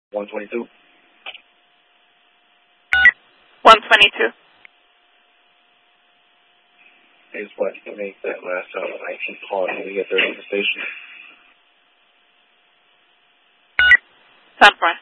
122. 122. Here's what you make that last out of 19 call. Can we get there to the station? 10-4.